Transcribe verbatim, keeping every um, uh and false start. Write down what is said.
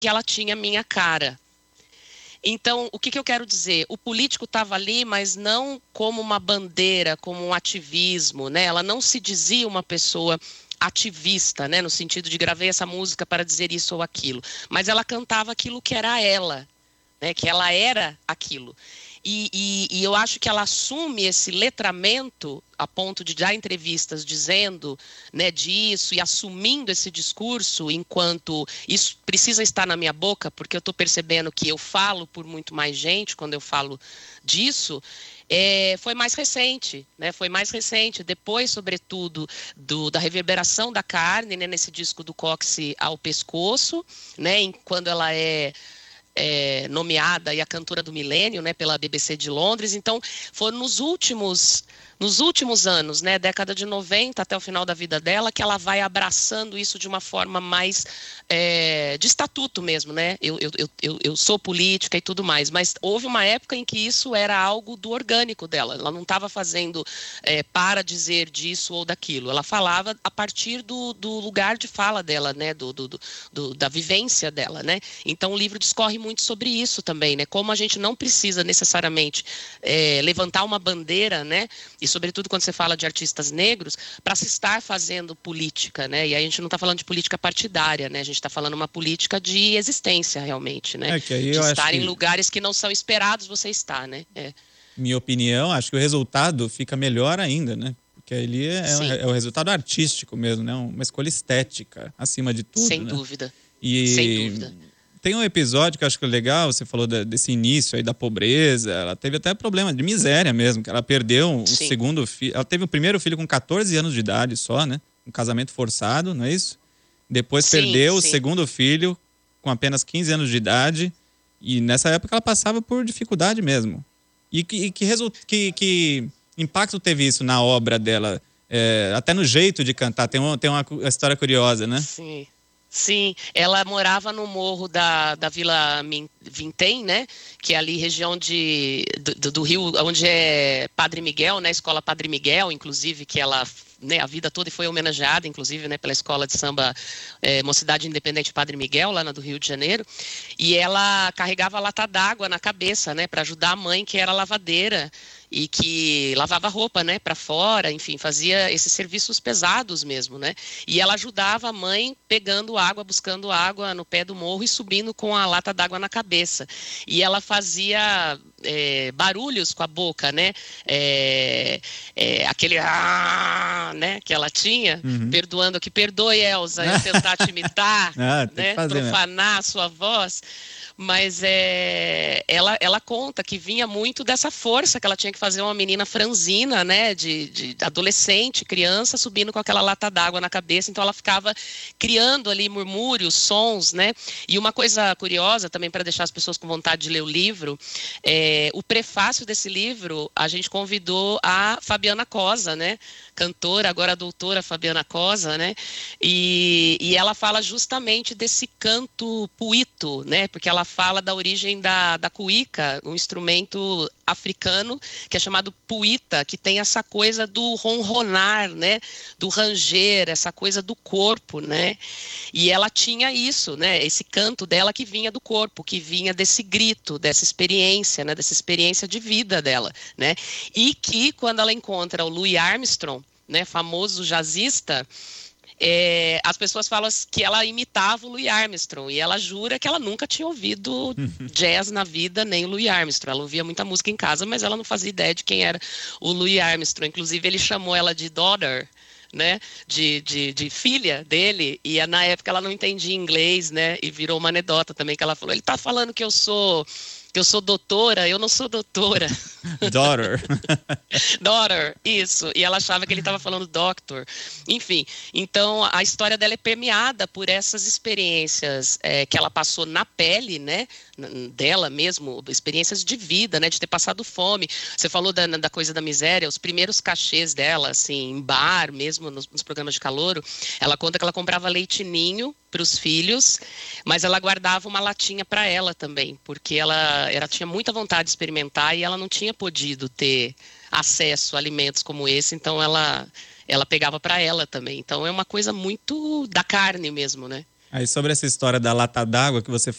que ela tinha minha cara. Então, o que, que eu quero dizer? O político estava ali, mas não como uma bandeira, como um ativismo, né? Ela não se dizia uma pessoa ativista, né? No sentido de gravei essa música para dizer isso ou aquilo. Mas ela cantava aquilo que era ela, né? Que ela era aquilo. E, e, e eu acho que ela assume esse letramento a ponto de dar entrevistas dizendo, né, disso e assumindo esse discurso enquanto isso precisa estar na minha boca, porque eu estou percebendo que eu falo por muito mais gente quando eu falo disso. É, foi mais recente, né? Foi mais recente, depois, sobretudo, do, da reverberação da carne, né, nesse disco do Cóccix ao pescoço, né, em, quando ela é... É, nomeada e a cantora do milênio, né, pela B B C de Londres. Então, foram nos últimos, nos últimos anos, né, década de noventa até o final da vida dela, que ela vai abraçando isso de uma forma mais é, de estatuto mesmo, né? Eu, eu, eu, eu sou política e tudo mais, mas houve uma época em que isso era algo do orgânico dela. Ela não estava fazendo é, para dizer disso ou daquilo. Ela falava a partir do, do lugar de fala dela, né, do, do, do, da vivência dela, né? Então, o livro discorre muito sobre isso também, né? Como a gente não precisa necessariamente é, levantar uma bandeira, né? E sobretudo quando você fala de artistas negros, para se estar fazendo política, né? E aí a gente não está falando de política partidária, né? A gente está falando uma política de existência realmente, né? É que aí de eu estar acho em que... lugares que não são esperados você estar, né? É. Minha opinião, acho que o resultado fica melhor ainda, né? Porque ali é, é o resultado artístico mesmo, né? Uma escolha estética, acima de tudo, Sem né? dúvida. E... Sem dúvida. Tem um episódio que eu acho que é legal, você falou da, desse início aí da pobreza, ela teve até problema de miséria mesmo, que ela perdeu o Sim. segundo filho, ela teve o primeiro filho com catorze anos de idade só, né? Um casamento forçado, não é isso? Depois Sim, perdeu o sim. segundo filho com apenas quinze anos de idade e nessa época ela passava por dificuldade mesmo. E que, e que, result, que, que impacto teve isso na obra dela? É, até no jeito de cantar, tem uma, tem uma história curiosa, né? Sim. Sim, ela morava no morro da, da Vila Vintém, né? Que é ali região de, do, do Rio, onde é Padre Miguel, né? Escola Padre Miguel, inclusive, que ela, né, a vida toda foi homenageada, inclusive, né, pela escola de samba é, Mocidade Independente Padre Miguel, lá na do Rio de Janeiro. E ela carregava lata d'água na cabeça, né? Para ajudar a mãe, que era lavadeira e que lavava roupa, né, para fora, enfim, fazia esses serviços pesados mesmo, né? E ela ajudava a mãe pegando água, buscando água no pé do morro e subindo com a lata d'água na cabeça. E ela fazia é, barulhos com a boca, né? É, é, aquele ah, né, que ela tinha, uhum. Perdoando aqui, perdoe, Elza, eu tentar te imitar, ah, né, profanar a sua voz. Mas é, ela, ela conta que vinha muito dessa força que ela tinha que fazer uma menina franzina, né, de, de adolescente, criança, subindo com aquela lata d'água na cabeça. Então ela ficava criando ali murmúrios, sons, né. E uma coisa curiosa também para deixar as pessoas com vontade de ler o livro, é, o prefácio desse livro a gente convidou a Fabiana Cosa, né, cantora, agora a doutora Fabiana Cosa, né, e, e ela fala justamente desse canto puito, né, porque ela fala da origem da, da cuíca, um instrumento africano que é chamado puíta, que tem essa coisa do ronronar, né, do ranger, essa coisa do corpo, né, e ela tinha isso, né, esse canto dela que vinha do corpo, que vinha desse grito, dessa experiência, né, dessa experiência de vida dela, né, e que quando ela encontra o Louis Armstrong, né, famoso jazzista, É, as pessoas falam que ela imitava o Louis Armstrong e ela jura que ela nunca tinha ouvido jazz na vida, nem o Louis Armstrong. Ela ouvia muita música em casa, mas ela não fazia ideia de quem era o Louis Armstrong. Inclusive, ele chamou ela de daughter, né, de, de, de filha dele, e na época ela não entendia inglês, né, e virou uma anedota também, que ela falou, ele tá falando que eu sou... que eu sou doutora, eu não sou doutora. Daughter. Daughter, isso. E ela achava que ele estava falando doctor. Enfim, então a história dela é permeada por essas experiências é, que ela passou na pele, né, dela mesmo, experiências de vida, né, de ter passado fome. Você falou da, da coisa da miséria, os primeiros cachês dela, assim, em bar mesmo, nos, nos programas de calouro, ela conta que ela comprava leite ninho para os filhos, mas ela guardava uma latinha para ela também, porque ela, ela tinha muita vontade de experimentar e ela não tinha podido ter acesso a alimentos como esse, então ela, ela pegava para ela também. Então é uma coisa muito da carne mesmo, né? Aí sobre essa história da lata d'água que você